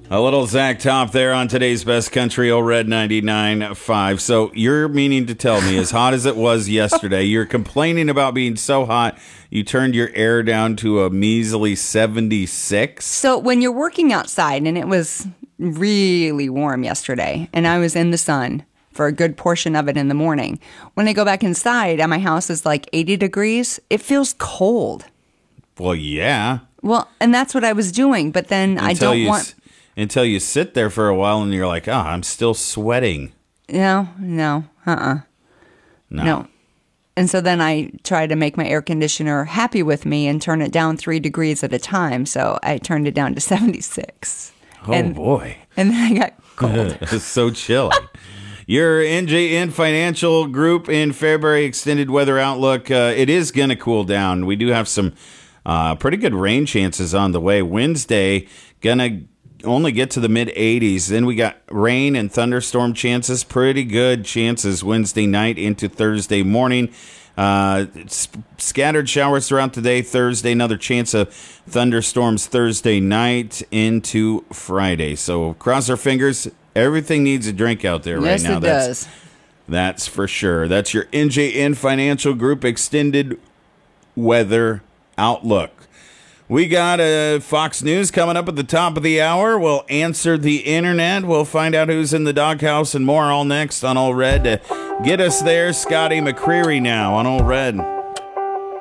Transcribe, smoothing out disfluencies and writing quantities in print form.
A little Zach Top there on today's Best Country, Old Red 99.5. So you're meaning to tell me, as hot as it was yesterday, you're complaining about being so hot, you turned your air down to a measly 76? So when you're working outside, and it was really warm yesterday, and I was in the sun for a good portion of it in the morning. When I go back inside and my house is like 80 degrees, it feels cold. Well, yeah. Well, and that's what I was doing, but then Until you sit there for a while and you're like, I'm still sweating. No. And so then I try to make my air conditioner happy with me and turn it down 3 degrees at a time. So I turned it down to 76. Boy. And then I got cold. It's so chilly. Your NJN Financial Group in Fairbury extended weather outlook. It is going to cool down. We do have some pretty good rain chances on the way. Wednesday, going to only get to the mid-80s. Then we got rain and thunderstorm chances. Pretty good chances Wednesday night into Thursday morning. Scattered showers throughout the day. Thursday, another chance of thunderstorms Thursday night into Friday. So cross our fingers. Everything needs a drink out there right now. Yes, it does. That's for sure. That's your NJN Financial Group extended weather outlook. We got Fox News coming up at the top of the hour. We'll answer the internet. We'll find out who's in the doghouse and more all next on All Red. To get us there, Scotty McCreery now on All Red.